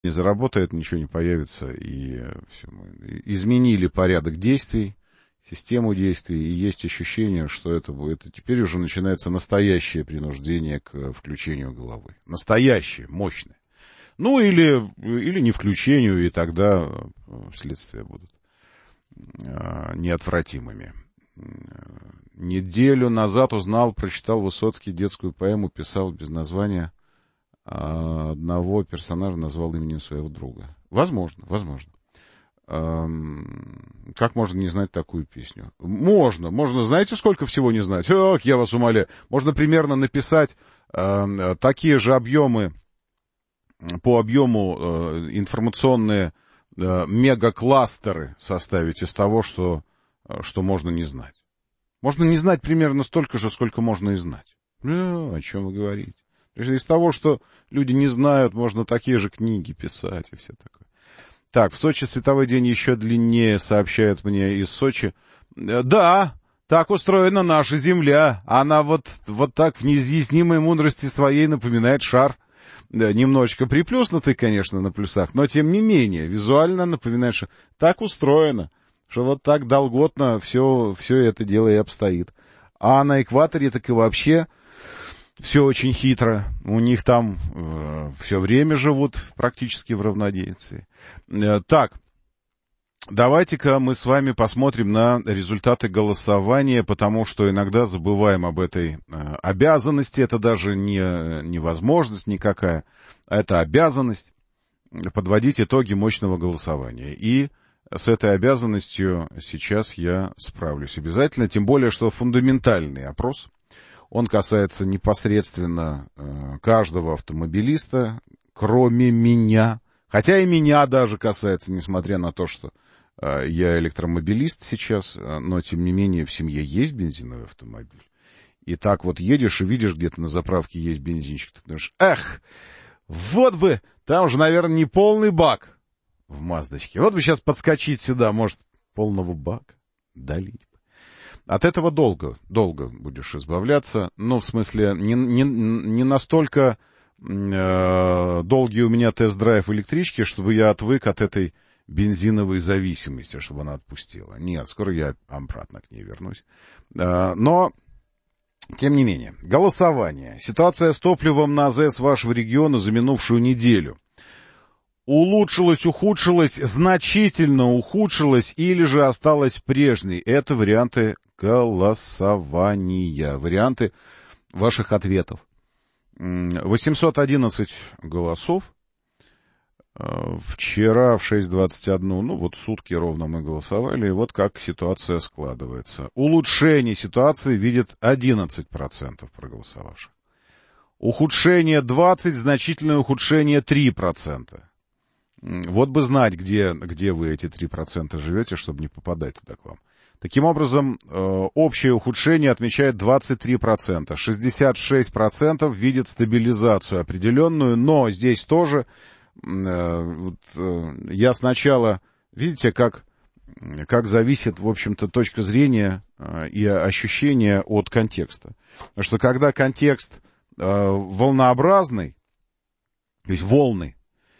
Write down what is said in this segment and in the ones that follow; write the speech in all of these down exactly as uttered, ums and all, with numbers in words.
не заработает, ничего не появится, и все, мы изменили порядок действий, систему действий, и есть ощущение, что это будет, теперь уже начинается настоящее принуждение к включению головы. Настоящее, мощное. Ну, или, или не включению, и тогда следствия будут неотвратимыми. Неделю назад узнал, прочитал Высоцкий детскую поэму, писал без названия, одного персонажа назвал именем своего друга. Возможно, возможно. Как можно не знать такую песню? Можно, можно, знаете, сколько всего не знать? Ох, я вас умоляю. Можно примерно написать э, такие же объемы, по объему э, информационные э, мегакластеры составить из того, что, что можно не знать. Можно не знать примерно столько же, сколько можно и знать. Ну, о чем вы говорите? Из того, что люди не знают, можно такие же книги писать и все такое. Так, в Сочи световой день еще длиннее, сообщают мне из Сочи. Да, так устроена наша Земля. Она вот, вот так в неизъяснимой мудрости своей напоминает шар. Да, немножечко приплюснутый, конечно, на плюсах, но тем не менее, визуально напоминает шар. Так устроено, что вот так долготно все, все это дело и обстоит. А на экваторе так и вообще все очень хитро. У них там э, все время живут практически в равноденствии. Э, так, давайте-ка мы с вами посмотрим на результаты голосования, потому что иногда забываем об этой э, обязанности. Это даже не, не возможность никакая, а это обязанность подводить итоги мощного голосования. И с этой обязанностью сейчас я справлюсь обязательно, тем более, что фундаментальный опрос. Он касается непосредственно э, каждого автомобилиста, кроме меня. Хотя и меня даже касается, несмотря на то, что э, я электромобилист сейчас, э, но тем не менее в семье есть бензиновый автомобиль. И так вот едешь и видишь, где-то на заправке есть бензинчик. Ты думаешь, эх, вот бы, там же, наверное, не полный бак в Маздочке. Вот бы сейчас подскочить сюда, может, полного бака долить. От этого долго, долго будешь избавляться. Ну, в смысле, не, не, не настолько э, долгий у меня тест-драйв электрички, чтобы я отвык от этой бензиновой зависимости, чтобы она отпустила. Нет, скоро я обратно к ней вернусь. Э, но, тем не менее, голосование. Ситуация с топливом на АЗС вашего региона за минувшую неделю. Улучшилась, ухудшилась, значительно ухудшилась или же осталась прежней. Это варианты голосования, варианты ваших ответов. восемьсот одиннадцать голосов. Вчера в шесть двадцать один, ну вот сутки ровно мы голосовали, и вот как ситуация складывается. Улучшение ситуации видит одиннадцать процентов проголосовавших. Ухудшение двадцать процентов, значительное ухудшение три процента. Вот бы знать, где, где вы эти три процента живете, чтобы не попадать туда к вам. Таким образом, общее ухудшение отмечает двадцать три процента. шестьдесят шесть процентов видят стабилизацию определенную, но здесь тоже я сначала, видите, как, как зависит, в общем-то, точка зрения и ощущения от контекста. Потому что когда контекст волнообразный, то есть волны,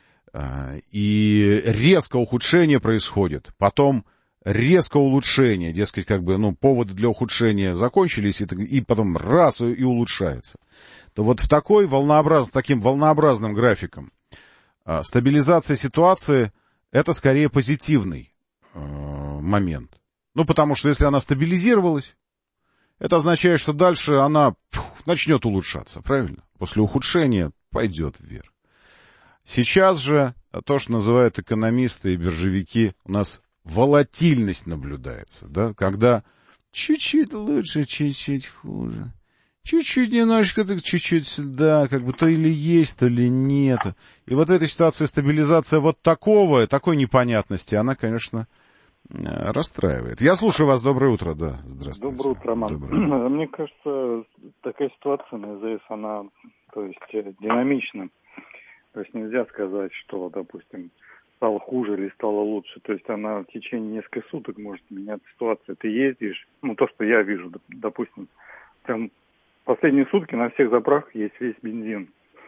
и резко ухудшение происходит, потом резко улучшение, дескать, как бы, ну, поводы для ухудшения закончились, и, и потом раз, и, и улучшается. То вот в такой волнообразном, таким волнообразным графиком а, стабилизация ситуации — это скорее позитивный а, момент. Ну, потому что если она стабилизировалась, это означает, что дальше она фух, начнет улучшаться, правильно? После ухудшения пойдет вверх. Сейчас же то, что называют экономисты и биржевики, у нас волатильность наблюдается, да, когда чуть-чуть лучше, чуть-чуть хуже, чуть-чуть немножечко, так чуть-чуть сюда, как бы то или есть, то ли нет. И вот в этой ситуации стабилизация вот такого, такой непонятности, она, конечно, расстраивает. Я слушаю вас. Доброе утро, да. Здравствуйте. Доброе утро, Роман. Доброе. Мне кажется, такая ситуация на АЗС, она, то есть, динамична. То есть нельзя сказать, что, допустим, стало хуже или стало лучше. То есть она в течение нескольких суток может меняться ситуация. Ты ездишь, ну то, что я вижу, допустим, прям последние сутки на всех заправках есть весь бензин.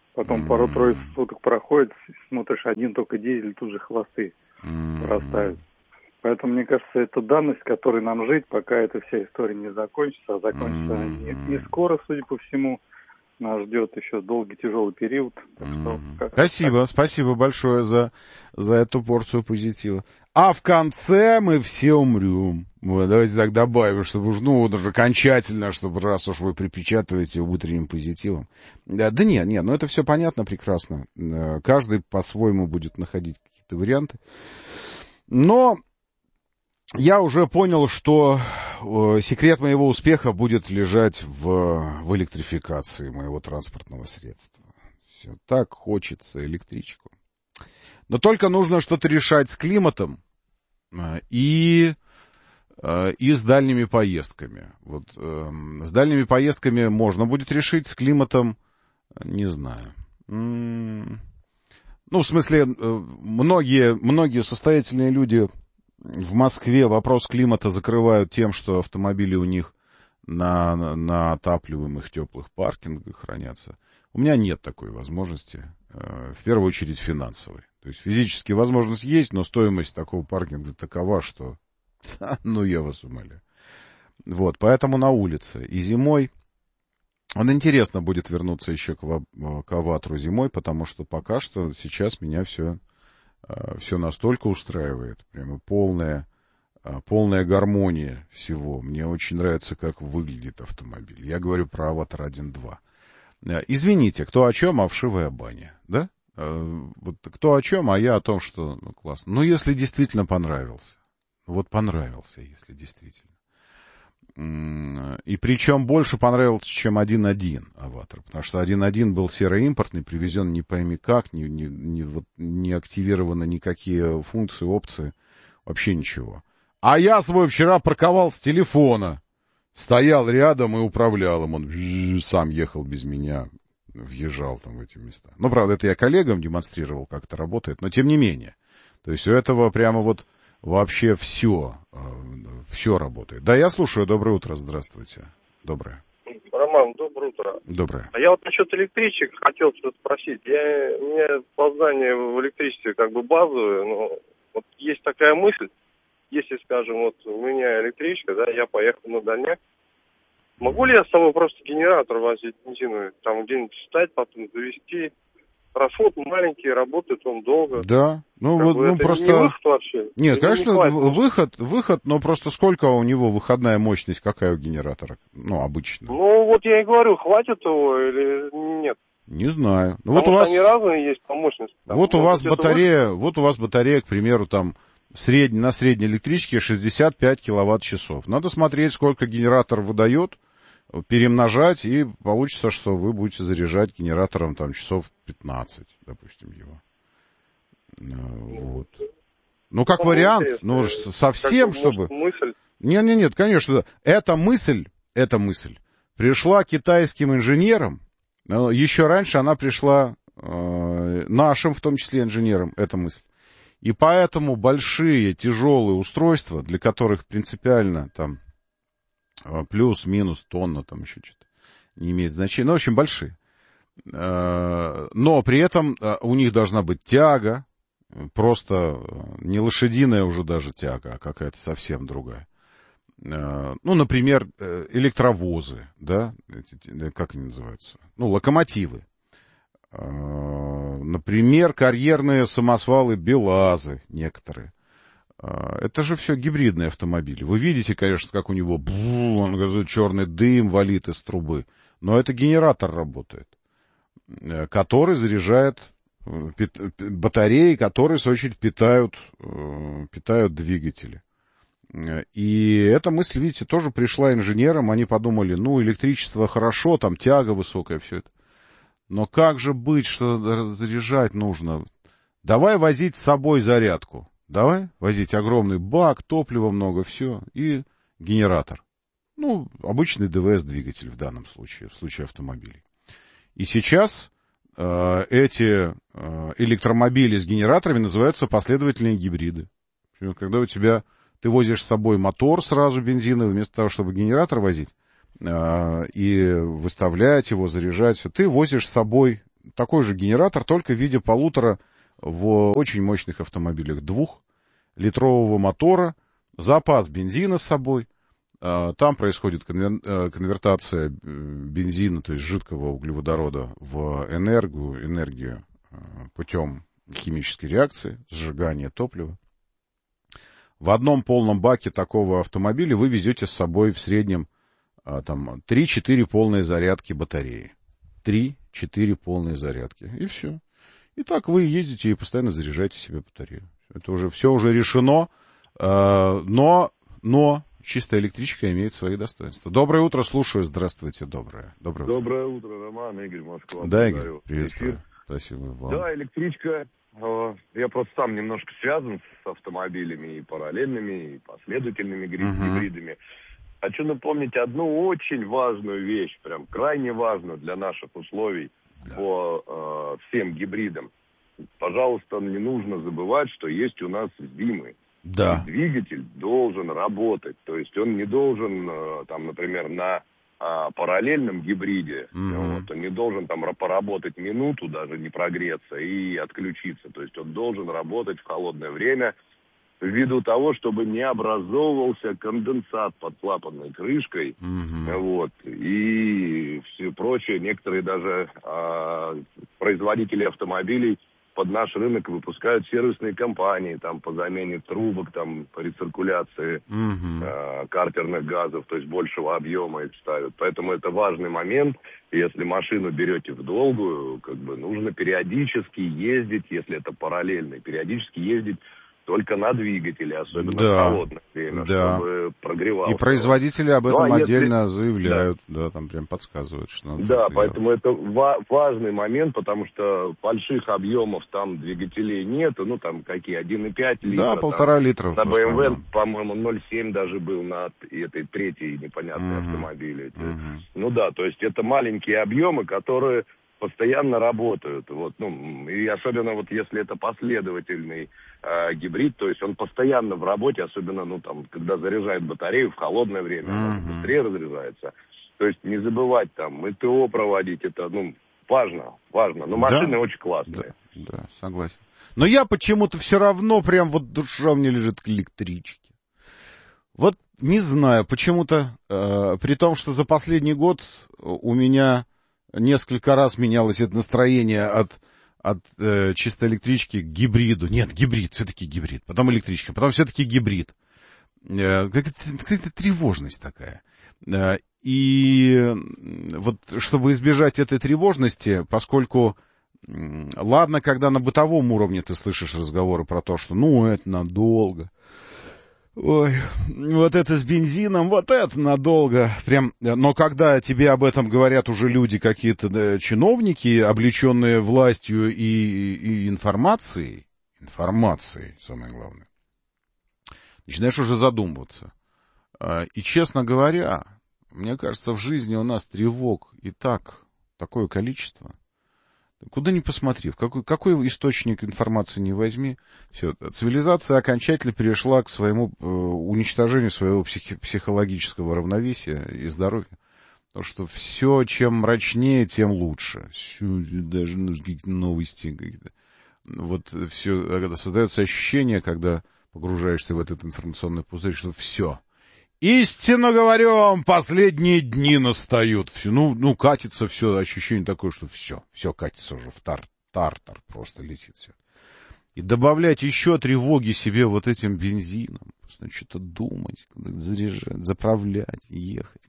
Потом Mm-hmm. пару-трое суток проходит, смотришь, один только дизель, тут же хвосты Mm-hmm. вырастают. Поэтому, мне кажется, это данность, которой нам жить, пока эта вся история не закончится. А закончится mm-hmm. не, не скоро, судя по всему. Нас ждет еще долгий, тяжелый период. Так что, mm-hmm. Спасибо, так. Спасибо большое за, за эту порцию позитива. А в конце мы все умрем. Вот, давайте так добавим, чтобы уж, ну, даже окончательно, чтобы раз уж вы припечатываете утренним позитивом. Да, да нет, нет, ну это все понятно прекрасно. Каждый по-своему будет находить какие-то варианты. Но я уже понял, что секрет моего успеха будет лежать в, в электрификации моего транспортного средства. Все так хочется электричку. Но только нужно что-то решать с климатом и, и с дальними поездками. Вот, с дальними поездками можно будет решить, с климатом не знаю. Ну, в смысле, многие, многие состоятельные люди в Москве вопрос климата закрывают тем, что автомобили у них на, на, на отапливаемых теплых паркингах хранятся. У меня нет такой возможности, в первую очередь финансовой. То есть физически возможность есть, но стоимость такого паркинга такова, что... Ну, я вас умоляю. Вот, поэтому на улице. И зимой... Он интересно будет вернуться еще к, к Аватру зимой, потому что пока что сейчас меня все... Все настолько устраивает, прямо полная, полная гармония всего. Мне очень нравится, как выглядит автомобиль. Я говорю про Аватар один два. Извините, кто о чем, а вшивая баня, да? Вот кто о чем, а я о том, что ну, классно. Ну, если действительно понравился. Вот понравился, если действительно. И причем больше понравился, чем один один Аватар, потому что один один был сероимпортный, привезен не пойми как, не, не, не, вот, не активированы никакие функции, опции, вообще ничего. А я свой вчера парковал с телефона, стоял рядом и управлял им, он сам ехал без меня, въезжал там в эти места. Ну, правда, это я коллегам демонстрировал, как это работает, но тем не менее. То есть у этого прямо вот вообще все, все работает. Да, я слушаю. Доброе утро. Здравствуйте. Доброе. Роман, доброе утро. Доброе. А я вот насчет электричек хотел что-то спросить. Я, у меня познание в электричестве как бы базовое, но вот есть такая мысль, если, скажем, вот у меня электричка, да, я поехал на дальняк, могу ли я с собой просто генератор возить бензиновый, там где-нибудь встать, потом завести? Расход маленький, работает он долго. Да, ну как вот, бы ну это просто... Не выход вообще? Нет, или конечно, не выход, выход, но просто сколько у него выходная мощность, какая у генератора? Ну, обычно. Ну, вот я и говорю, хватит его или нет? Не знаю. Ну, Потому вот у вас... они разные есть по мощности. Там, вот у вас батарея, выход... вот у вас батарея, к примеру, там, сред... на средней электричке шестьдесят пять киловатт-часов. Надо смотреть, сколько генератор выдает, перемножать, и получится, что вы будете заряжать генератором там часов пятнадцать, допустим, его. Вот. Ну, как ну, вариант, ну, совсем, как бы, чтобы... Мысль... Нет, нет, нет, конечно, эта мысль, эта мысль пришла китайским инженерам, еще раньше она пришла э, нашим, в том числе, инженерам, эта мысль. И поэтому большие, тяжелые устройства, для которых принципиально там плюс-минус тонна, там еще что-то, не имеет значения. Ну, в общем, большие. Но при этом у них должна быть тяга, просто не лошадиная уже даже тяга, а какая-то совсем другая. Ну, например, электровозы, да, как они называются? Ну, локомотивы. Например, карьерные самосвалы БелАЗы некоторые. Это же все гибридные автомобили. Вы видите, конечно, как у него бу, он газует, черный дым валит из трубы. Но это генератор работает, который заряжает батареи, которые, в свою очередь, питают, питают двигатели. И эта мысль, видите, тоже пришла инженерам. Они подумали, ну, электричество хорошо, там тяга высокая, все это. Но как же быть, что заряжать нужно? Давай возить с собой зарядку. Давай возить огромный бак, топлива много, все, и генератор. Ну, обычный ДВС-двигатель в данном случае, в случае автомобилей. И сейчас э, эти э, электромобили с генераторами называются последовательные гибриды. Когда у тебя, ты возишь с собой мотор сразу бензиновый, вместо того, чтобы генератор возить, э, и выставлять его, заряжать, ты возишь с собой такой же генератор, только в виде полутора в очень мощных автомобилях. Двухлитрового мотора, запас бензина с собой. Там происходит конвертация бензина, то есть жидкого углеводорода, в энергию, энергию путем химической реакции, сжигания топлива. В одном полном баке такого автомобиля вы везете с собой в среднем там, три-четыре полные зарядки батареи. три-четыре полные зарядки. И все. И так вы ездите и постоянно заряжаете себе батарею. Это уже все уже решено. Но, но чистая электричка имеет свои достоинства. Доброе утро, слушаю. Здравствуйте, доброе. Доброе утро. Доброе утро, Роман, Игорь, Москва. Да, Игорь, приветствую. Эфир. Спасибо вам. Да, электричка. Я просто сам немножко связан с автомобилями и параллельными, и последовательными гибридами. Uh-huh. Хочу напомнить одну очень важную вещь, прям крайне важную для наших условий да. по э, всем гибридам. Пожалуйста, не нужно забывать, что есть у нас зимы. Да. Двигатель должен работать, то есть он не должен, э, там, например, на э, параллельном гибриде, mm-hmm. вот, он не должен там поработать минуту, даже не прогреться и отключиться. То есть он должен работать в холодное время, ввиду того, чтобы не образовывался конденсат под клапанной крышкой, mm-hmm. вот, и все прочее. Некоторые даже а, производители автомобилей под наш рынок выпускают сервисные компании там по замене трубок, там по рециркуляции mm-hmm. а, картерных газов, то есть большего объема их ставят. Поэтому это важный момент. Если машину берете в долгую, как бы нужно периодически ездить, если это параллельно, периодически ездить только на двигателе, особенно да, в холодное время, да. чтобы прогревался. И производители об этом ну, а отдельно если... заявляют, да. да, там прям подсказывают, что надо. Да, поэтому делать. Это ва- важный момент, потому что больших объемов там двигателей нет, ну там какие, один и пять литра. Да, полтора там, литра. На бэ эм вэ, по-моему, ноль целых семь даже был на этой третьей непонятной uh-huh. автомобиле. Uh-huh. Ну да, то есть это маленькие объемы, которые постоянно работают. Вот, ну, и особенно вот если это последовательный э, гибрид, то есть он постоянно в работе, особенно, ну, там, когда заряжает батарею в холодное время, uh-huh. она быстрее разряжается. То есть не забывать там МТО проводить, это, ну, важно, важно. Но машины да, очень классные. Да, да, согласен. Но я почему-то все равно прям вот душа мне лежит к электричке. Вот не знаю, почему-то, э, при том, что за последний год у меня несколько раз менялось это настроение от, от э, чистой электрички к гибриду. Нет, гибрид, все-таки гибрид. Потом электричка, потом все-таки гибрид. Э, какая-то, какая-то тревожность такая. Э, и вот чтобы избежать этой тревожности, поскольку, э, ладно, когда на бытовом уровне ты слышишь разговоры про то, что ну это надолго. Ой, вот это с бензином, вот это надолго. Прям, но когда тебе об этом говорят уже люди, какие-то да, чиновники, облеченные властью и, и информацией, информацией, самое главное, начинаешь уже задумываться. И, честно говоря, мне кажется, в жизни у нас тревог и так такое количество. Куда ни посмотри, в какой, какой источник информации не возьми, все, цивилизация окончательно перешла к своему э, уничтожению своего психи, психологического равновесия и здоровья. Потому что все, чем мрачнее, тем лучше. Все, даже какие-то новости. Какие-то. Вот все, создается ощущение, когда погружаешься в этот информационный пузырь, что все. Истинно говорю, последние дни настают. Все, ну, ну, катится все, ощущение такое, что все, все катится уже в тар, тартар, просто летит все. И добавлять еще тревоги себе вот этим бензином, просто что-то думать, заряжать, заправлять, ехать.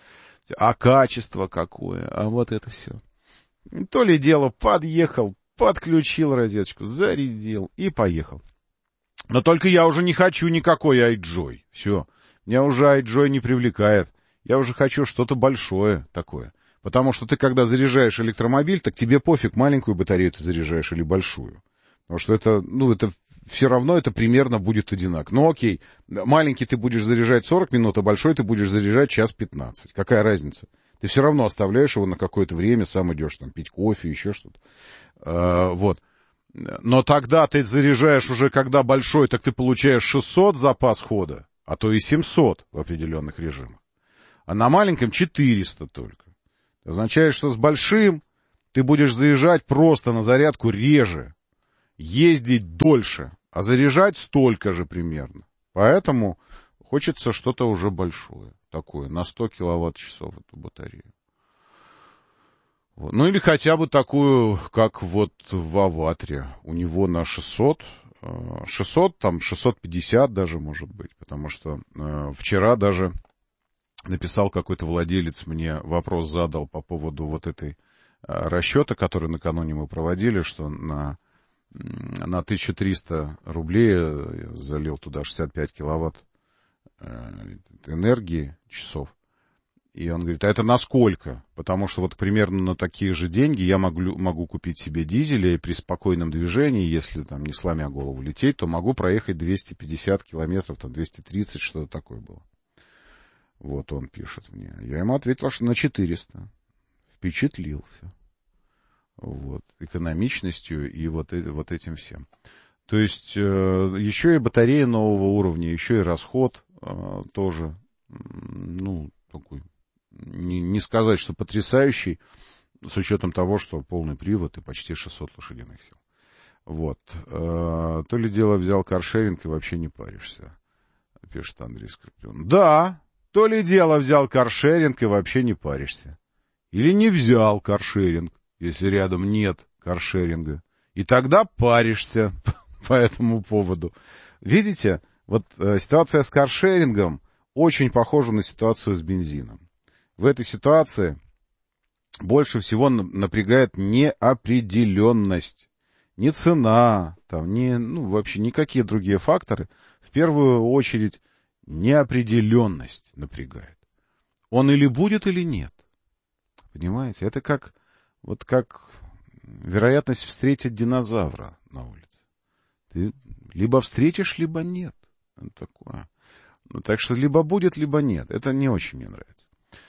А качество какое, а вот это все. То ли дело, подъехал, подключил розеточку, зарядил и поехал. Но только я уже не хочу никакой iJoy, все. Меня уже iJoy не привлекает. Я уже хочу что-то большое такое. Потому что ты, когда заряжаешь электромобиль, так тебе пофиг, маленькую батарею ты заряжаешь или большую. Потому что это, ну, это все равно это примерно будет одинаково. Ну, окей, маленький ты будешь заряжать сорок минут, а большой ты будешь заряжать час пятнадцать. Какая разница? Ты все равно оставляешь его на какое-то время, сам идешь там пить кофе, еще что-то. А, вот. Но тогда ты заряжаешь уже, когда большой, так ты получаешь шестьсот запас хода. А то и семьсот в определенных режимах. А на маленьком четыреста только. Это означает, что с большим Ты будешь заезжать просто на зарядку реже, ездить дольше, а заряжать столько же примерно. Поэтому хочется что-то уже большое, такое, на сто киловатт-часов эту батарею. Вот. Ну или хотя бы такую, как вот в Аватре. У него на шестьсот, шестьсот, там шестьсот пятьдесят даже может быть. Потому что э, вчера даже написал какой-то владелец, мне вопрос задал по поводу вот этой э, расчета, который накануне мы проводили, что на, на тысячу триста рублей я залил туда шестьдесят пять киловатт э, энергии, часов. И он говорит, а это насколько? Потому что вот примерно на такие же деньги я могу, могу купить себе дизеля, и при спокойном движении, если там не сломя голову лететь, то могу проехать двести пятьдесят километров, там двести тридцать, что-то такое было. Вот он пишет мне. Я ему ответил, что на четыреста. Впечатлился. Вот. Экономичностью и вот, вот этим всем. То есть э, еще и батарея нового уровня, еще и расход э, тоже, ну, такой... Не, не сказать, что потрясающий, с учетом того, что полный привод и почти шестьсот лошадиных сил. Вот. Э, то ли дело взял каршеринг и вообще не паришься, пишет Андрей Скорпион. Да, то ли дело взял каршеринг и вообще не паришься. Или не взял каршеринг, если рядом нет каршеринга. И тогда паришься по этому поводу. Видите, вот э, ситуация с каршерингом очень похожа на ситуацию с бензином. В этой ситуации больше всего напрягает неопределенность. Не цена, там, не, ну, вообще никакие другие факторы. В первую очередь неопределенность напрягает. Он или будет, или нет. Понимаете? Это как, вот как вероятность встретить динозавра на улице. Ты либо встретишь, либо нет. Это такое. Так что либо будет, либо нет. Это не очень мне нравится.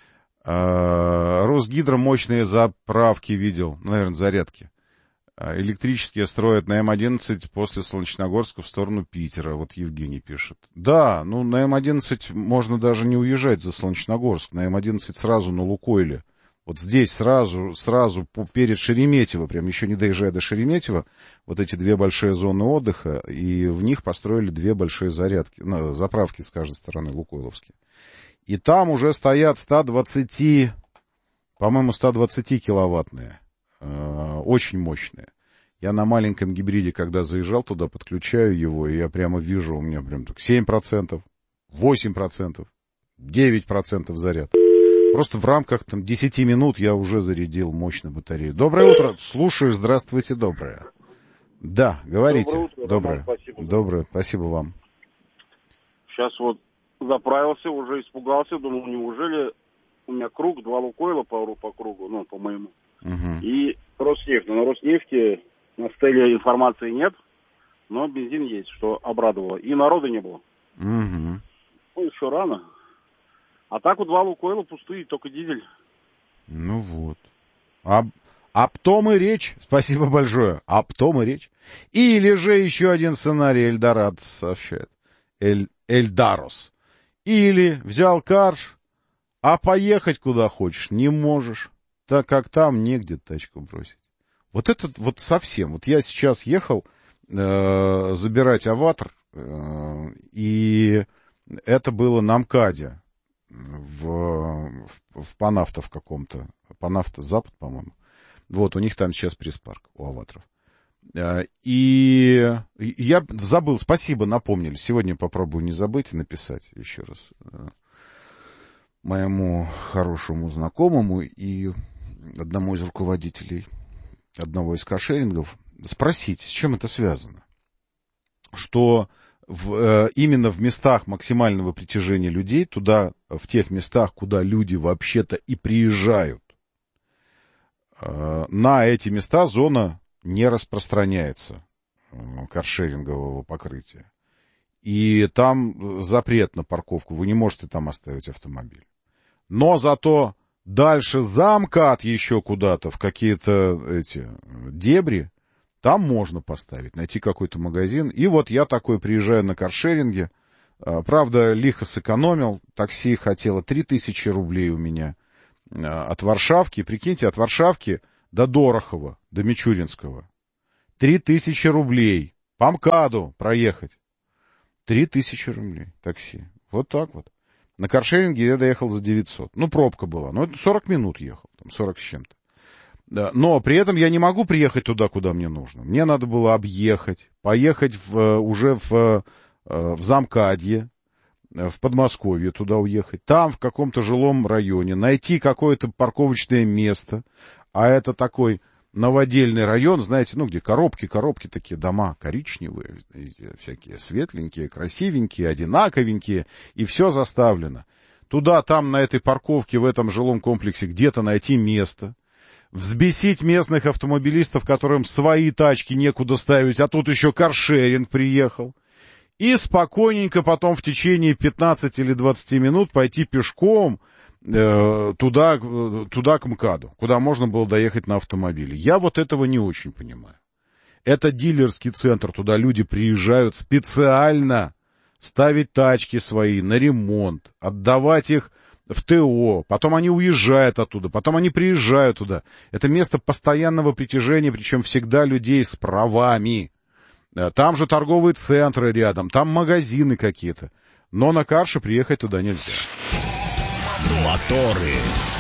А, Росгидро мощные заправки видел, ну, наверное, зарядки. А, электрические строят на эм одиннадцать после Солнечногорска в сторону Питера. Вот Евгений пишет. Да, ну на эм одиннадцать можно даже не уезжать за Солнечногорск. На эм одиннадцать сразу на Лукойле. Вот здесь сразу, сразу перед Шереметьево, прям еще не доезжая до Шереметьево, вот эти две большие зоны отдыха, и в них построили две большие зарядки, ну, заправки с каждой стороны, лукойловские. И там уже стоят сто двадцать, по-моему, сто двадцать киловаттные, э, очень мощные. Я на маленьком гибриде, когда заезжал туда, подключаю его, и я прямо вижу, у меня прям так семь процентов, восемь процентов, девять процентов заряд. Просто в рамках там десять минут я уже зарядил мощно батарею. Доброе утро, слушаю, здравствуйте, доброе. Да, говорите. Доброе утро, доброе. Роман, спасибо. Доброе, спасибо вам. Сейчас вот заправился, уже испугался, думал, неужели у меня круг, два Лукойла по, по кругу, ну, по моему. Угу. И Роснефть. На Роснефти на стеле информации нет, но бензин есть, что обрадовало. И народа не было. Угу. Ну, еще рано. А так у два Лукойла пустые, только дизель. Ну вот. Об, об том и речь. Спасибо большое. Об том и речь. Или же еще один сценарий Эльдорад сообщает. Эль, Эльдарос. Или взял карш, а поехать куда хочешь не можешь, так как там негде тачку бросить. Вот это вот совсем. Вот я сейчас ехал э, забирать Аватр, э, и это было на МКАДе. В, в, в Панавто в каком-то. Панавто Запад, по-моему. Вот, у них там сейчас пресс-парк у Аватров. И я забыл, спасибо, напомнили. Сегодня попробую не забыть и написать еще раз моему хорошему знакомому и одному из руководителей одного из каршерингов. Спросить, с чем это связано. Что в, именно в местах максимального притяжения людей, туда, в тех местах, куда люди вообще-то и приезжают, на эти места зона не распространяется каршерингового покрытия. И там запрет на парковку, вы не можете там оставить автомобиль. Но зато дальше за МКАД еще куда-то, в какие-то эти дебри, там можно поставить, найти какой-то магазин. И вот я такой приезжаю на каршеринге. Правда, лихо сэкономил. Такси хотело три тысячи рублей у меня от Варшавки. Прикиньте, от Варшавки до Дорохова, до Мичуринского. Три тысячи рублей. По МКАДу проехать. Три тысячи рублей такси. Вот так вот. На каршеринге я доехал за девятьсот. Ну, пробка была. Ну, это сорок минут ехал. Там сорок с чем-то. Да. Но при этом я не могу приехать туда, куда мне нужно. Мне надо было объехать. Поехать в, уже в, в Замкадье. В Подмосковье туда уехать. Там, в каком-то жилом районе. Найти какое-то парковочное место. А это такой новодельный район, знаете, ну, где коробки, коробки такие, дома коричневые, всякие светленькие, красивенькие, одинаковенькие, и все заставлено. Туда, там, на этой парковке, в этом жилом комплексе где-то найти место, взбесить местных автомобилистов, которым свои тачки некуда ставить, а тут еще каршеринг приехал, и спокойненько потом в течение пятнадцати или двадцати минут пойти пешком Туда, туда к МКАДу, куда можно было доехать на автомобиле. Я вот этого не очень понимаю. Это дилерский центр, туда люди приезжают специально ставить тачки свои на ремонт, отдавать их в ТО, потом они уезжают оттуда, потом они приезжают туда. Это место постоянного притяжения, причем всегда людей с правами. Там же торговые центры рядом, там магазины какие-то. Но на карше приехать туда нельзя. Моторы.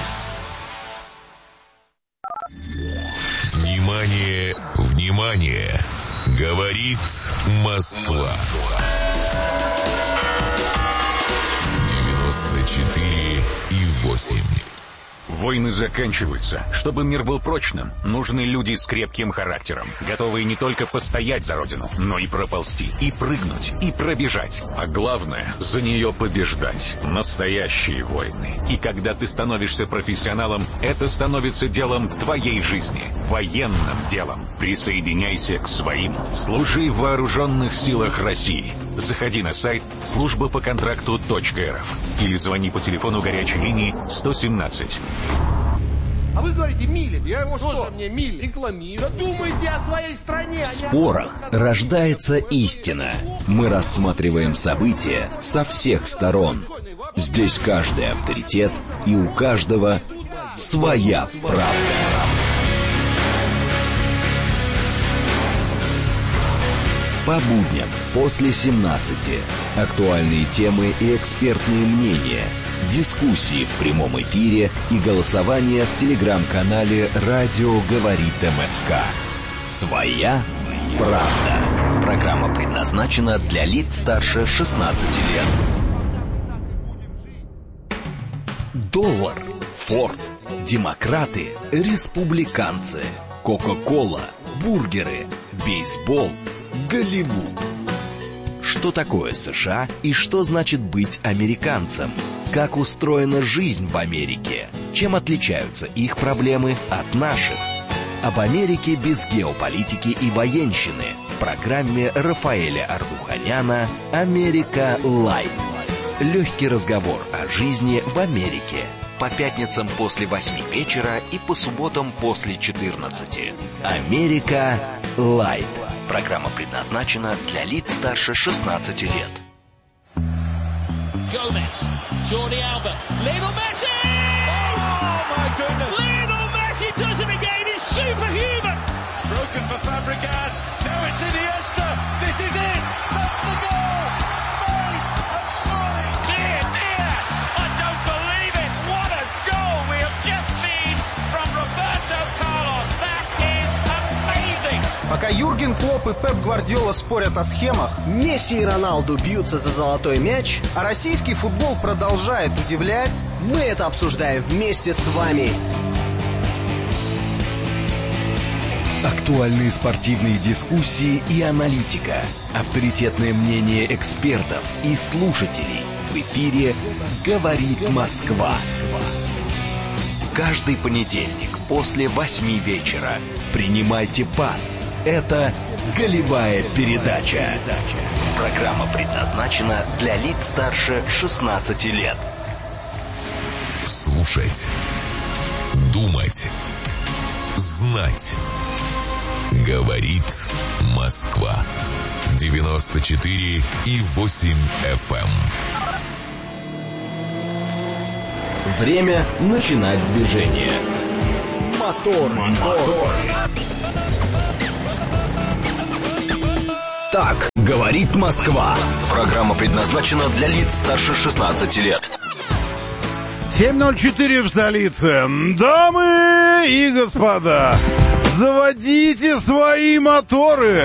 Внимание, внимание! Говорит Москва. девяносто четыре и восемь. Войны заканчиваются. Чтобы мир был прочным, нужны люди с крепким характером, готовые не только постоять за родину, но и проползти, и прыгнуть, и пробежать. А главное, за нее побеждать. Настоящие войны. И когда ты становишься профессионалом, это становится делом твоей жизни. Военным делом. Присоединяйся к своим. Служи в вооруженных силах России. Заходи на сайт служба по контракту точка РФ или звони по телефону горячей линии сто семнадцать. А вы говорите Милин, я его что? Мне Милин рекламирую. Да думайте о своей стране. В спорах рождается истина. Мы рассматриваем события со всех сторон. Здесь каждый авторитет, и у каждого своя правда. По будням после семнадцати. Актуальные темы и экспертные мнения. Дискуссии в прямом эфире и голосование в телеграм-канале «Радио говорит МСК». Своя правда. Программа предназначена для лиц старше шестнадцати лет. Доллар, Форд, демократы, республиканцы, Кока-кола, бургеры, бейсбол, Голливуд. Что такое США и что значит быть американцем? Как устроена жизнь в Америке? Чем отличаются их проблемы от наших? Об Америке без геополитики и военщины в программе Рафаэля Ардуханяна «Америка Лайт». Легкий разговор о жизни в Америке. По пятницам после восьми вечера и по субботам после четырнадцати. «Америка Лайт». Программа предназначена для лиц старше шестнадцати лет. Gomez, Jordi Alba, Lionel Messi! Oh my goodness! Lionel Messi does it again, he's superhuman! Broken for Fabregas, now it's Iniesta, this is it! That's the goal! Spain have surely! Dear, dear, I don't believe it! What a goal we have just seen from Roberto Carlos! That is amazing! Пока Юрген Клопп и Пеп Гвардиола спорят о схемах, Месси и Роналду бьются за золотой мяч, а российский футбол продолжает удивлять, мы это обсуждаем вместе с вами. Актуальные спортивные дискуссии и аналитика. Авторитетное мнение экспертов и слушателей. В эфире «Говорит Москва». Каждый понедельник после восьми вечера. Принимайте пас. Это «Голевая передача». Программа предназначена для лиц старше шестнадцати лет. Слушать. Думать. Знать. Говорит Москва. девяносто четыре и восемь эф эм. Время начинать движение. Мотор. Мотор. Так говорит Москва. Программа предназначена для лиц старше шестнадцати лет. семь ноль четыре в столице. Дамы и господа, заводите свои моторы.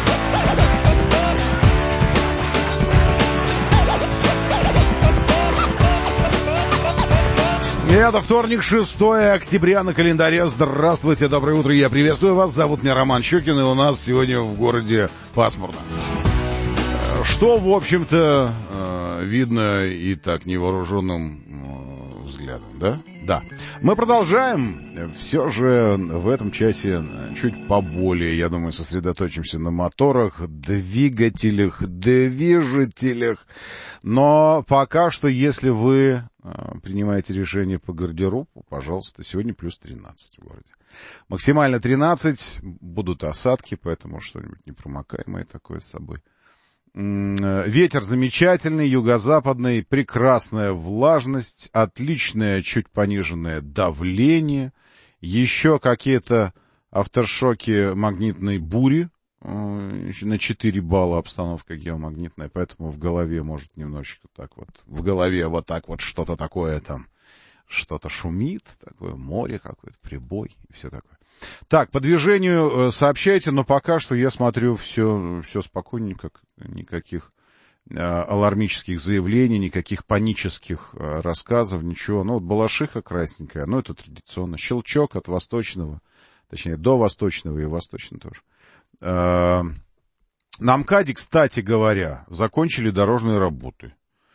Это вторник, шестое октября на календаре. Здравствуйте, доброе утро, я приветствую вас. Зовут меня Роман Щукин, и у нас сегодня в городе пасмурно. Что, в общем-то, видно и так невооруженным взглядом, да? Да. Мы продолжаем. Все же в этом часе чуть поболее, я думаю, сосредоточимся на моторах, двигателях, движителях. Но пока что, если вы принимаете решение по гардеробу, пожалуйста, сегодня плюс тринадцать в городе. Максимально тринадцать, будут осадки, поэтому что-нибудь непромокаемое такое с собой. Ветер замечательный, юго-западный, прекрасная влажность, отличное чуть пониженное давление, еще какие-то авторшоки магнитной бури, на четыре балла обстановка геомагнитная, поэтому в голове может немножечко так вот, в голове вот так вот что-то такое там, что-то шумит, такое море какое-то, прибой и все такое. Так, по движению сообщайте, но пока что я смотрю все, все спокойненько, никаких э, алармических заявлений, никаких панических э, рассказов, ничего. Ну, вот балашиха красненькая, ну, это традиционно. Щелчок от восточного, точнее, до восточного и восточного тоже. Э, на МКАДе, кстати говоря, закончили дорожные работы.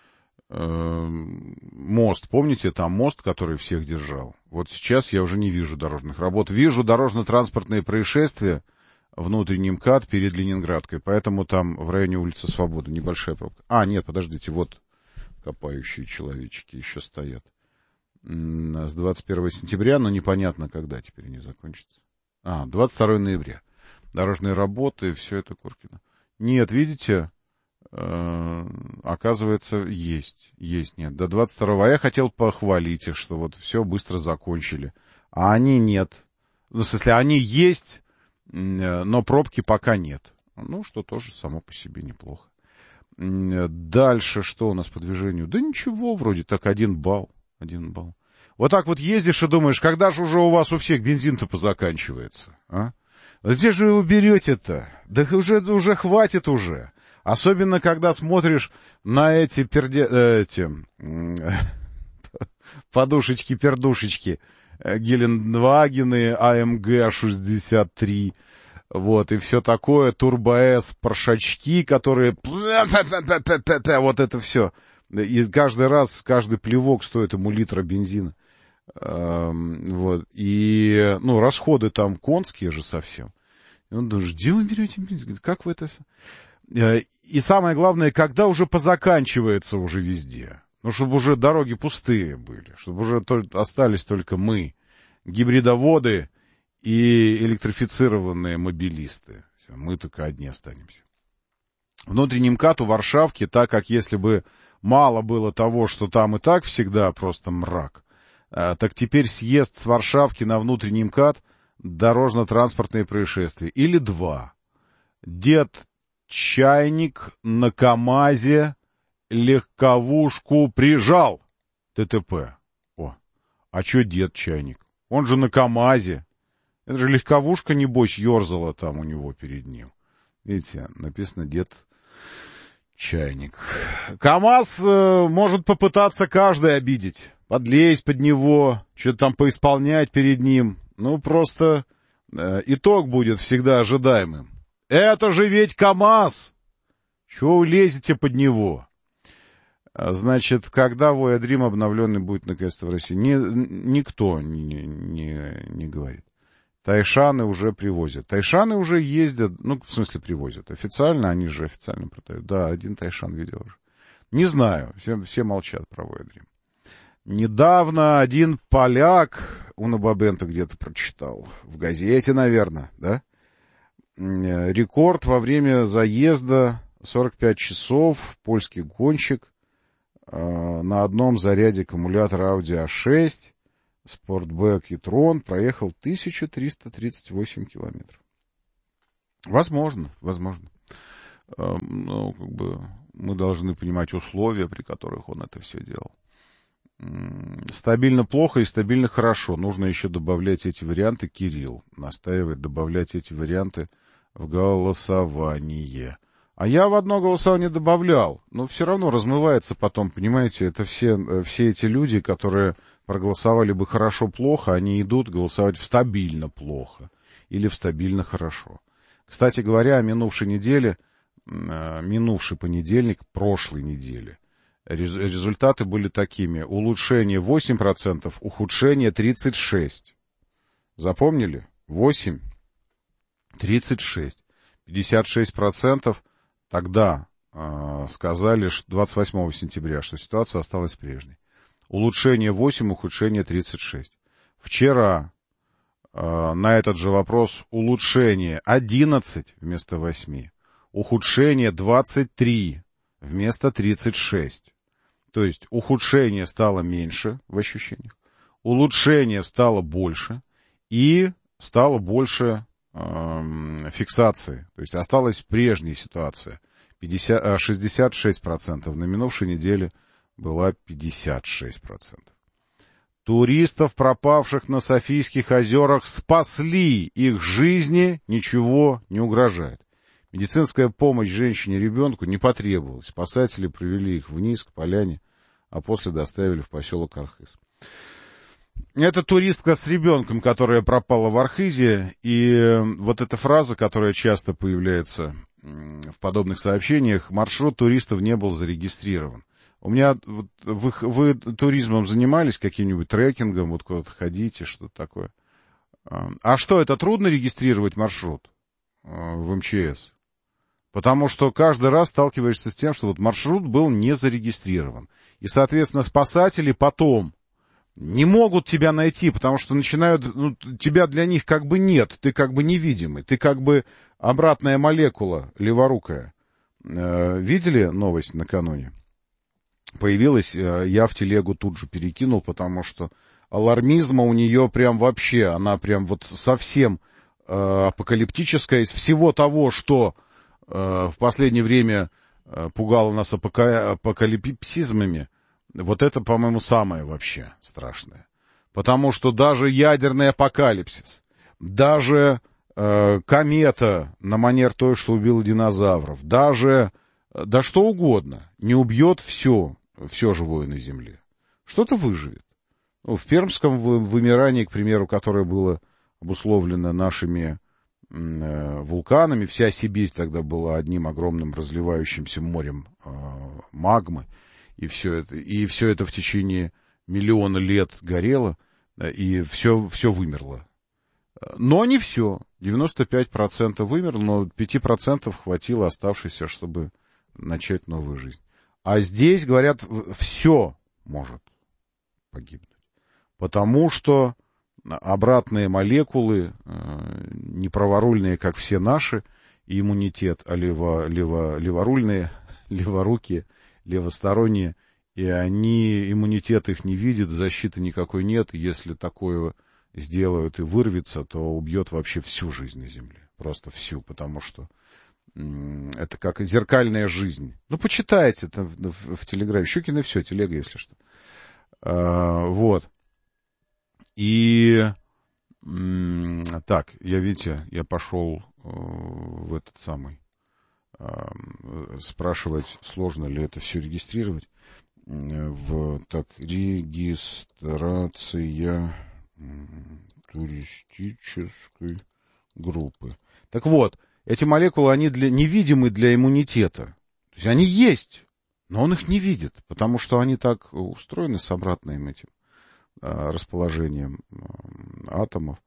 Мост, помните, там мост, который всех держал? Вот сейчас я уже не вижу дорожных работ. Вижу дорожно-транспортные происшествия, внутренний МКАД перед Ленинградкой, поэтому там в районе улицы Свободы небольшая пробка. А, нет, подождите, вот копающие человечки еще стоят. С двадцать первого сентября, но непонятно, когда теперь они закончатся. А, двадцать второго ноября. Дорожные работы, все это Куркино. Нет, видите... Оказывается, есть, есть, нет. До двадцать второго. А я хотел похвалить их, что вот все быстро закончили. А они нет. В смысле, они есть, но пробки пока нет. Ну, что тоже само по себе неплохо. Дальше что у нас по движению? Да ничего, вроде так, один балл. Один балл. Вот так вот ездишь и думаешь, когда же уже у вас у всех бензин-то позаканчивается, а? Где же вы его берете-то? Да уже, уже хватит уже. Особенно, когда смотришь на эти, перде... эти подушечки-пердушечки Гелендвагены, АМГ шестьдесят три, вот, и все такое, Турбо-С, паршачки, которые... Вот это все. И каждый раз, каждый плевок стоит ему литра бензина. Вот, и, ну, расходы там конские же совсем. И он думает, где вы берете бензин? Как вы это... И самое главное, когда уже позаканчивается уже везде. Ну, чтобы уже дороги пустые были, чтобы уже только, остались только мы, гибридоводы и электрифицированные мобилисты. Все, мы только одни останемся. Внутренний МКАД у Варшавки, так как если бы мало было того, что там и так всегда просто мрак, так теперь съезд с Варшавки на внутренний МКАД дорожно-транспортные происшествия. Или два. Дед Чайник на КамАЗе легковушку прижал. ТТП. О, а чё дед Чайник? Он же на КамАЗе. Это же легковушка, небось, ёрзала там у него перед ним. Видите, написано дед Чайник. КамАЗ э, может попытаться каждый обидеть. Подлезть под него, что-то там поисполнять перед ним. Ну, просто э, итог будет всегда ожидаемым. Это же ведь КамАЗ! Чего вы лезете под него? Значит, когда Voya Dream обновленный будет наконец-то в России? Ни, никто не, не, не говорит. Тайшаны уже привозят. Тайшаны уже ездят, ну, в смысле привозят. Официально, они же официально продают. Да, один Тайшан видел уже. Не знаю, все, все молчат про Voya Dream. Недавно один поляк, Уно Бабенто где-то прочитал, в газете, наверное, да? Рекорд во время заезда сорок пять часов, польский гонщик э, на одном заряде аккумулятора Audi а шесть Спортбэк и Трон проехал тысячу триста тридцать восемь километров. Возможно, возможно. Но как бы мы должны понимать условия, при которых он это все делал. Стабильно плохо и стабильно хорошо. Нужно еще добавлять эти варианты. Кирилл настаивает добавлять эти варианты в голосование. А я в одно голосование добавлял. Но все равно размывается потом, понимаете. Это все, все эти люди, которые проголосовали бы хорошо-плохо, они идут голосовать в стабильно плохо или в стабильно хорошо. Кстати говоря, о минувшей неделе, минувший понедельник, прошлой неделе, результаты были такими. Улучшение восемь процентов, ухудшение тридцать шесть процентов. Запомнили? восемь, тридцать шесть. пятьдесят шесть процентов тогда э, сказали, что двадцать восьмого сентября, что ситуация осталась прежней. Улучшение восемь, ухудшение тридцать шесть. Вчера э, на этот же вопрос улучшение одиннадцать вместо восьми. Ухудшение двадцать три вместо тридцать шесть. То есть ухудшение стало меньше в ощущениях, улучшение стало больше и стало больше э, фиксации. То есть осталась прежняя ситуация. пятьдесят, шестьдесят шесть процентов. На минувшей неделе была пятьдесят шесть процентов. Туристов, пропавших на Софийских озерах, спасли. Их жизни ничего не угрожает. Медицинская помощь женщине и ребенку не потребовалась. Спасатели привели их вниз к поляне, а после доставили в поселок Архыз. Это туристка с ребенком, которая пропала в Архызе, и вот эта фраза, которая часто появляется в подобных сообщениях: маршрут туристов не был зарегистрирован. У меня, вот, вы, вы туризмом занимались, каким-нибудь трекингом, вот куда-то ходите, что-то такое. А что, это трудно регистрировать маршрут в эм че эс? Потому что каждый раз сталкиваешься с тем, что вот маршрут был не зарегистрирован. И, соответственно, спасатели потом не могут тебя найти, потому что начинают, ну, тебя для них как бы нет, ты как бы невидимый, ты как бы обратная молекула леворукая. Э, видели новость накануне? Появилась, э, я в телегу тут же перекинул, потому что алармизма у нее прям вообще, она прям вот совсем э, апокалиптическая. Из всего того, что в последнее время пугало нас апокалипсизмами, вот это, по-моему, самое вообще страшное. Потому что даже ядерный апокалипсис, даже э, комета на манер той, что убила динозавров, даже, да что угодно, не убьет все, все живое на Земле. Что-то выживет. Ну, в пермском вымирании, к примеру, которое было обусловлено нашими вулканами, вся Сибирь тогда была одним огромным разливающимся морем э, магмы, и все это, и все это в течение миллиона лет горело, и все, все вымерло. Но не все. девяносто пять процентов вымерло, но пять процентов хватило оставшихся, чтобы начать новую жизнь. А здесь, говорят, все может погибнуть. Потому что обратные молекулы, неправорульные, как все наши, и иммунитет, а лево, лево, леворульные, леворукие, левосторонние, и они, иммунитет их не видит, защиты никакой нет. Если такое сделают и вырвется, то убьет вообще всю жизнь на Земле. Просто всю, потому что это как зеркальная жизнь. Ну, почитайте это в, в, в Телеграме. Щукин и все, телега, если что. А, вот. И так, я, видите, я пошел в этот самый, спрашивать, сложно ли это все регистрировать. В, так, регистрация туристической группы. Так вот, эти молекулы, они для, невидимы для иммунитета. То есть они есть, но он их не видит, потому что они так устроены с обратным этим расположением атомов.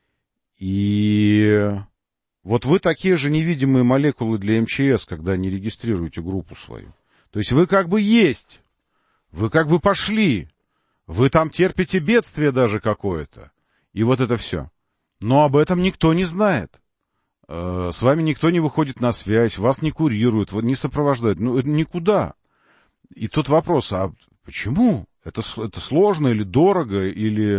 И вот вы такие же невидимые молекулы для эм че эс, когда не регистрируете группу свою. То есть вы как бы есть, вы как бы пошли, вы там терпите бедствие даже какое-то, и вот это все. Но об этом никто не знает. С вами никто не выходит на связь, вас не курируют, не сопровождают, ну никуда. И тут вопрос, а почему? Это, это сложно или дорого, или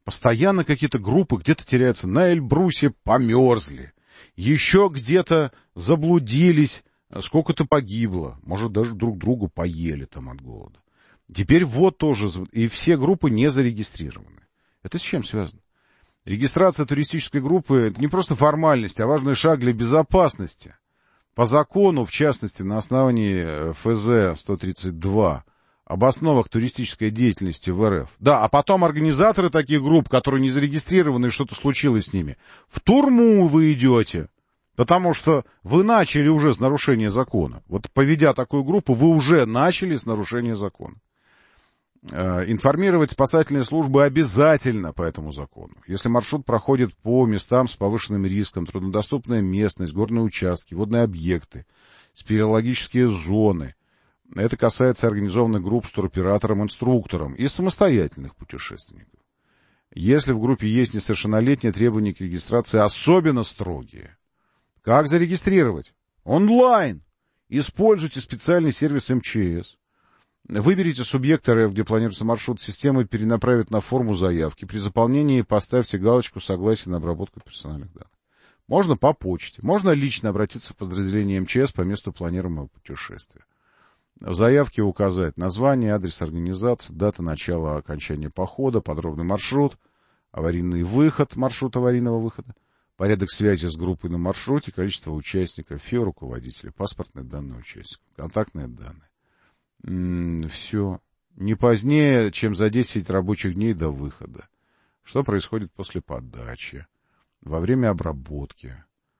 Постоянно какие-то группы где-то теряются. На Эльбрусе померзли. Еще где-то заблудились. Сколько-то погибло. Может, даже друг другу поели там от голода. Теперь вот тоже. И все группы не зарегистрированы. Это с чем связано? Регистрация туристической группы — это не просто формальность, а важный шаг для безопасности. По закону, в частности, на основании эф зэ сто тридцать два, об основах туристической деятельности в эр эф. Да, а потом организаторы таких групп, которые не зарегистрированы, и что-то случилось с ними, в тюрьму вы идете, потому что вы начали уже с нарушения закона. Вот поведя такую группу, вы уже начали с нарушения закона. Информировать спасательные службы обязательно по этому закону. Если маршрут проходит по местам с повышенным риском, труднодоступная местность, горные участки, водные объекты, спелеологические зоны. Это касается организованных групп с туроператором-инструктором и самостоятельных путешественников. Если в группе есть несовершеннолетние, требования к регистрации особенно строгие. Как зарегистрировать? Онлайн. Используйте специальный сервис эм че эс. Выберите субъект эр эф, где планируется маршрут, система перенаправит на форму заявки. При заполнении поставьте галочку «Согласие на обработку персональных данных». Можно по почте, можно лично обратиться в подразделение эм че эс по месту планируемого путешествия. В заявке указать название, адрес организации, дата начала окончания похода, подробный маршрут, аварийный выход, маршрут аварийного выхода, порядок связи с группой на маршруте, количество участников, ФИО руководителя, паспортные данные участников, контактные данные. М-м, все. Не позднее, чем за десять рабочих дней до выхода. Что происходит после подачи, во время обработки.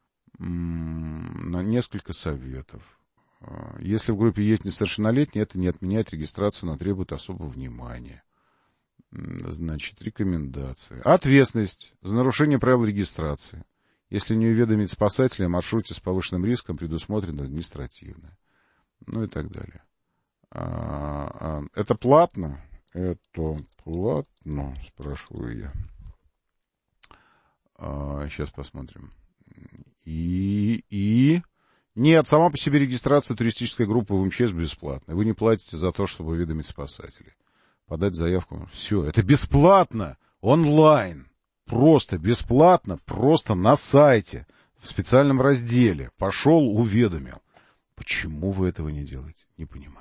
М-м, на несколько советов. Если в группе есть несовершеннолетние, это не отменяет регистрацию, но требует особого внимания. Значит, рекомендации. Ответственность за нарушение правил регистрации. Если не уведомить спасателя о маршруте с повышенным риском, предусмотрено административное. Ну и так далее. Это платно? Это платно, спрашиваю я. Сейчас посмотрим. И... и... Нет, сама по себе регистрация туристической группы в эм че эс бесплатная. Вы не платите за то, чтобы уведомить спасателей. Подать заявку. Все, это бесплатно, онлайн. Просто бесплатно, просто на сайте, в специальном разделе. Пошел, уведомил. Почему вы этого не делаете? Не понимаю.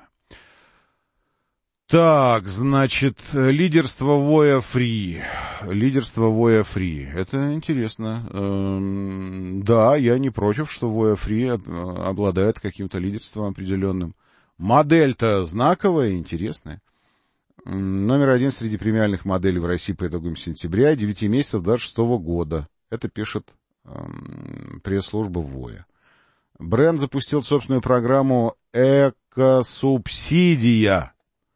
Так, значит, лидерство Воя Фри. Лидерство Воя Фри. Это интересно. Эм, да, я не против, что Воя Фри обладает каким-то лидерством определенным. Модель-то знаковая, интересная. Номер один среди премиальных моделей в России по итогам сентября, девяти месяцев двадцать шестого года. Это пишет эм, пресс-служба Воя. Бренд запустил собственную программу «Экосубсидия»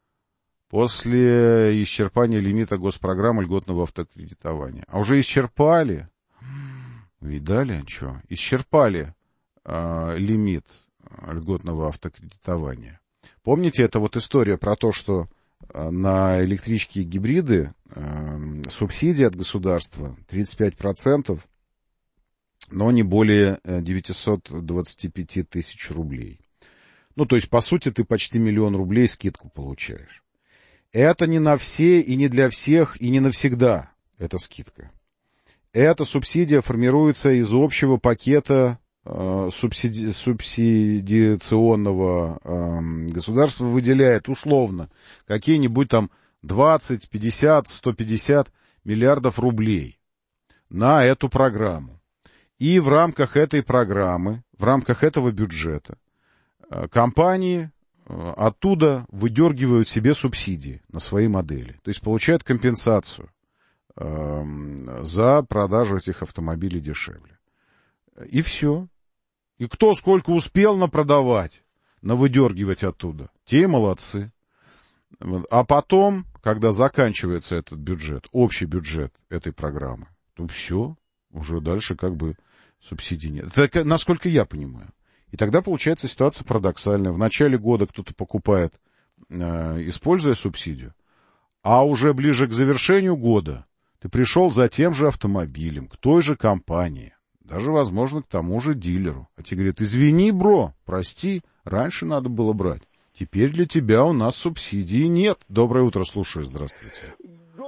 после исчерпания лимита госпрограммы льготного автокредитования. А уже исчерпали, видали, что? Исчерпали э, лимит льготного автокредитования. Помните, это вот история про то, что э, на электрички и гибриды э, субсидия от государства тридцать пять процентов, но не более девятьсот двадцать пять тысяч рублей. Ну, то есть, по сути, ты почти миллион рублей скидку получаешь. Это не на все и не для всех и не навсегда, эта скидка. Эта субсидия формируется из общего пакета э, субсиди... субсидиационного. Э, государство выделяет условно какие-нибудь там двадцать, пятьдесят, сто пятьдесят миллиардов рублей на эту программу. И в рамках этой программы, в рамках этого бюджета э, компании оттуда выдергивают себе субсидии на свои модели. То есть получают компенсацию э, за продажу этих автомобилей дешевле. И все. И кто сколько успел напродавать, навыдергивать оттуда, те и молодцы. А потом, когда заканчивается этот бюджет, общий бюджет этой программы, то все, уже дальше как бы субсидий нет. Это насколько я понимаю. И тогда получается ситуация парадоксальная. В начале года кто-то покупает, э, используя субсидию, а уже ближе к завершению года ты пришел за тем же автомобилем, к той же компании, даже, возможно, к тому же дилеру. А тебе говорят: извини, бро, прости, раньше надо было брать. Теперь для тебя у нас субсидии нет. Доброе утро, слушаю, здравствуйте. Доброе утро.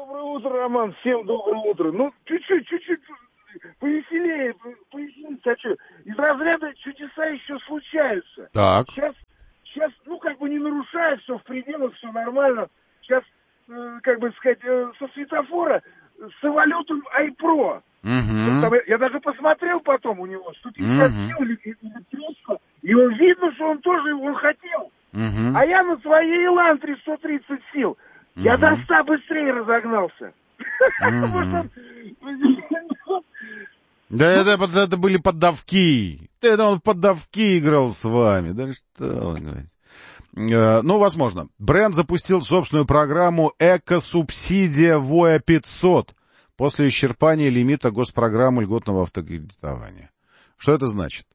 утро, Роман, всем доброе утро. Ну, чуть-чуть, чуть-чуть повеселее, повеселее. А что? Из разряда чудеса еще случаются. Так. Сейчас, сейчас, ну, как бы не нарушая, все в пределах, все нормально. Сейчас, э, как бы сказать, э, со светофора с самолетом iPro. Угу. Там, я даже посмотрел потом у него, сто пятьдесят сил или электричество. И он видно, что он тоже, он хотел. Угу. А я на своей Элантре сто тридцать сил. Угу. Я до ста быстрее разогнался. Да это, это были поддавки. Это он в поддавки играл с вами. Да что он говорит. Ну, возможно. Бренд запустил собственную программу «Эко-субсидия Воя пятьсот» после исчерпания лимита госпрограммы льготного автокредитования. Что это значит?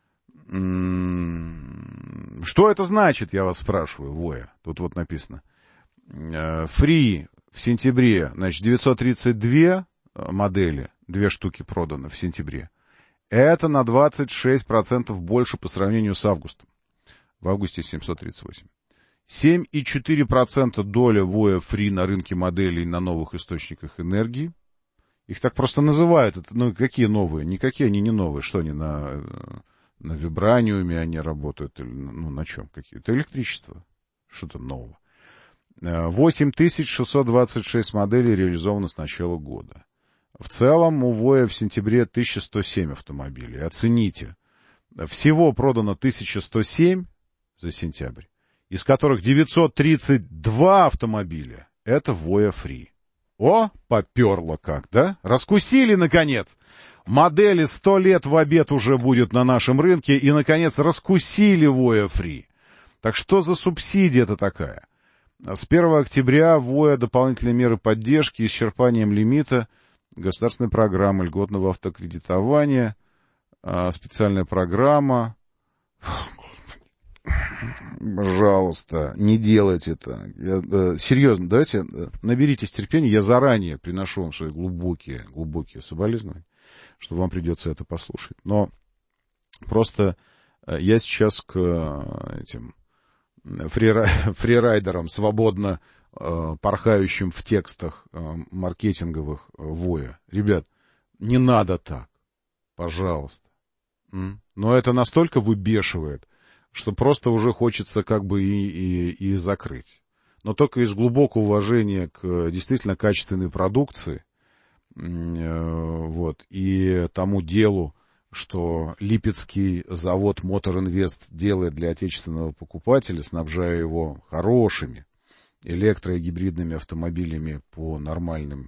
Что это значит, я вас спрашиваю, Воя? Тут вот написано. Фри в сентябре, значит, девятьсот тридцать две модели, две штуки продано в сентябре. Это на двадцать шесть процентов больше по сравнению с августом. В августе семьсот тридцать восемь. семь целых четыре десятых процента доля Воя Фри на рынке моделей на новых источниках энергии. Их так просто называют. Это, ну, какие новые? Никакие они не новые. Что они на, на вибраниуме они работают? Или, ну, на чем? Какие-то электричество. Что-то нового. восемь тысяч шестьсот двадцать шесть моделей реализовано с начала года. В целом у Воя в сентябре тысяча сто семь автомобилей. Оцените. Всего продано тысяча сто семь за сентябрь, из которых девятьсот тридцать два автомобиля — это Воя Фри. О, поперло как, да? Раскусили, наконец. Модели сто лет в обед уже будет на нашем рынке, и, наконец, раскусили Воя Фри. Так что за субсидия это такая? С первого октября Воя дополнительные меры поддержки исчерпанием лимита, государственная программа льготного автокредитования, специальная программа. Пожалуйста, не делайте это. Я, э, серьезно, давайте э, наберитесь терпения. Я заранее приношу вам свои глубокие, глубокие соболезнования, что вам придется это послушать. Но просто э, я сейчас к э, этим фрира, фрирайдерам, свободно э, порхающим в текстах э, маркетинговых э, Воя. Ребят, не надо так. Пожалуйста. М? Но это настолько выбешивает, что просто уже хочется как бы и, и, и закрыть. Но только из глубокого уважения к действительно качественной продукции, вот, и тому делу, что Липецкий завод Мотор Инвест делает для отечественного покупателя, снабжая его хорошими электро- и гибридными автомобилями по нормальным,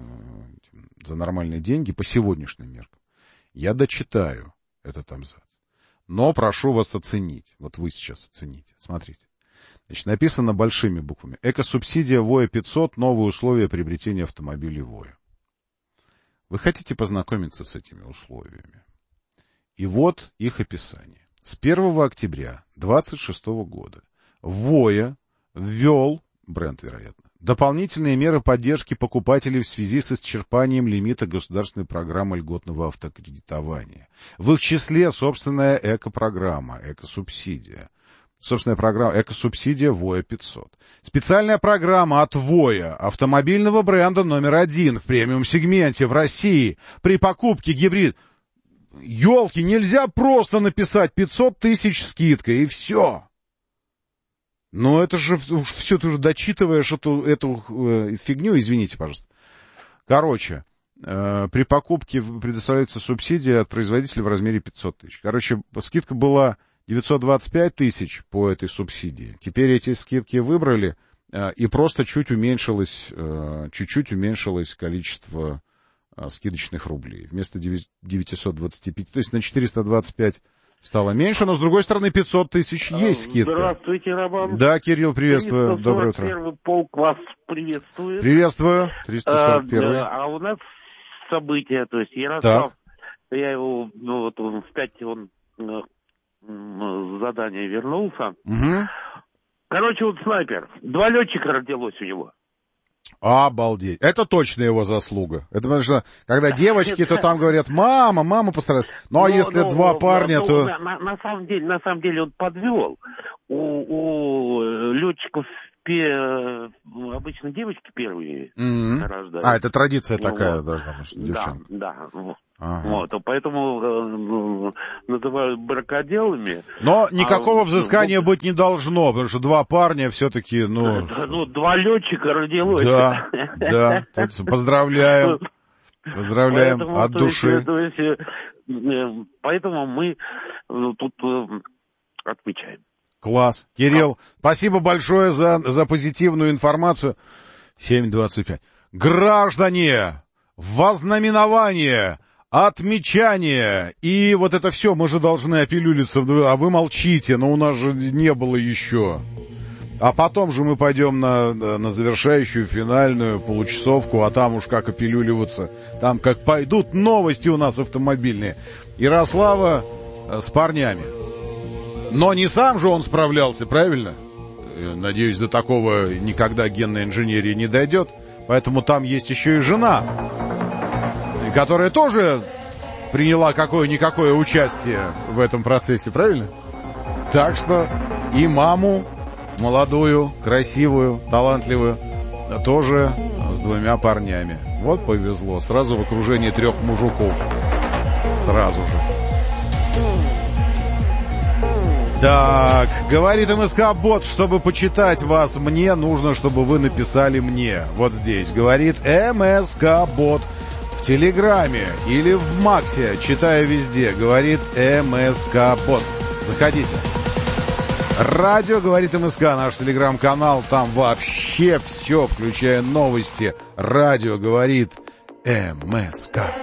за нормальные деньги, по сегодняшним меркам. Я дочитаю этот абзац. Но прошу вас оценить. Вот вы сейчас оцените. Смотрите. Значит, написано большими буквами. Эко-субсидия Воя пятьсот. Новые условия приобретения автомобилей Воя. Вы хотите познакомиться с этими условиями? И вот их описание. С первого октября две тысячи двадцать шестого года Воя ввел, бренд, вероятно, дополнительные меры поддержки покупателей в связи с исчерпанием лимита государственной программы льготного автокредитования. В их числе собственная эко-программа, эко-субсидия. Собственная программа эко-субсидия Воя пятьсот. Специальная программа от Воя, автомобильного бренда номер один в премиум-сегменте в России. При покупке гибрид... Ёлки, нельзя просто написать пятьсот тысяч скидка и все. Но это же все, ты уже дочитываешь эту, эту э, фигню, извините, пожалуйста. Короче, э, при покупке предоставляется субсидия от производителя в размере пятьсот тысяч. Короче, скидка была девятьсот двадцать пять тысяч по этой субсидии. Теперь эти скидки выбрали, э, и просто чуть уменьшилось, э, чуть-чуть уменьшилось количество э, скидочных рублей. Вместо девятьсот двадцать пять, то есть на четыреста двадцать пять стало меньше, но, с другой стороны, пятьсот тысяч есть скидка. Здравствуйте, Роман. Да, Кирилл, приветствую. Доброе утро. триста сорок первый полк вас приветствует. Приветствую. триста сорок первый. А, а у нас события, то есть Ярослав, так. Я его, ну, вот он, в пять он э, задание вернулся. Угу. Короче, вот снайпер. Два летчика родилось у него. Обалдеть. Это точно его заслуга. Это потому что, когда девочки, то там говорят, мама, мама постаралась. Ну, а если но, два но, парня, но, то... На, на, самом деле, на самом деле он подвел. У, у летчиков пе- обычно девочки первые Mm-hmm. рождают. А, это традиция Ну, такая вот. должна быть, девчонка. Да, да. Вот. Ага. Вот, поэтому э, называют бракоделами. Но никакого а, взыскания ну, быть не должно, потому что два парня все-таки, ну... Ну, два летчика родилось. Да, да. Тут поздравляем. Поздравляем Поэтому, от души. То есть, то есть, э, поэтому мы тут э, отмечаем. Класс. Кирилл, спасибо большое за, за позитивную информацию. семь двадцать пять. Граждане, вознаменование, отмечание и вот это все, мы же должны опилюлиться, а вы молчите, но у нас же не было еще. А потом же мы пойдем на, на завершающую финальную получасовку, а там уж как опилюливаться. Там как пойдут новости у нас автомобильные. Ярослава с парнями. Но не сам же он справлялся, правильно? Надеюсь, до такого никогда генная инженерия не дойдет. Поэтому там есть еще и жена, которая тоже приняла какое-никакое участие в этом процессе, правильно? Так что и маму, молодую, красивую, талантливую, тоже с двумя парнями. Вот повезло. Сразу в окружении трех мужиков. Сразу же. Так, говорит МСК-бот, чтобы почитать вас мне, нужно, чтобы вы написали мне. Вот здесь. Говорит МСК-бот в Телеграме или в Максе. Читаю везде. Говорит МСК-бот. Заходите. Радио говорит МСК, наш телеграм-канал. Там вообще все, включая новости. Радио говорит МСК.